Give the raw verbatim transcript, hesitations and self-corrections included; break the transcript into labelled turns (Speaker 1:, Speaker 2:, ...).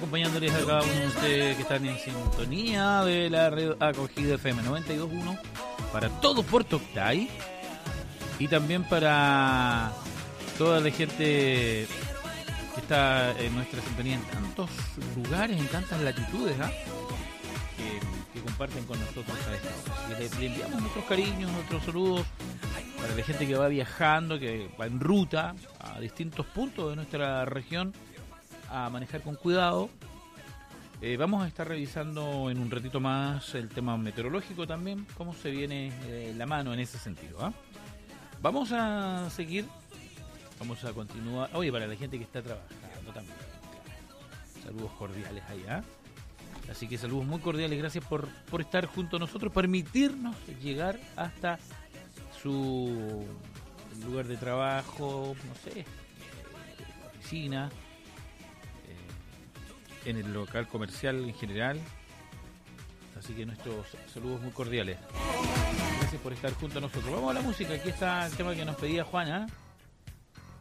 Speaker 1: acompañándoles a cada uno de ustedes que están en sintonía de la red acogida F M noventa y dos punto uno para todo Puerto Octay y también para toda la gente que está en nuestra sintonía en tantos lugares, en tantas latitudes, ¿ah? que, que comparten con nosotros a esta hora. Le, le enviamos nuestros cariños, nuestros saludos para la gente que va viajando, que va en ruta a distintos puntos de nuestra región a manejar con cuidado. Eh, vamos a estar revisando en un ratito más el tema meteorológico también, cómo se viene eh, la mano en ese sentido, ¿eh? Vamos a seguir, vamos a continuar. Oye, para la gente que está trabajando también, saludos cordiales allá. Así que saludos muy cordiales, gracias por, por estar junto a nosotros, permitirnos llegar hasta su lugar de trabajo, no sé, la oficina, en el local comercial en general. Así que nuestros saludos muy cordiales. Gracias por estar junto a nosotros. Vamos a la música. Aquí está el tema que nos pedía Juana.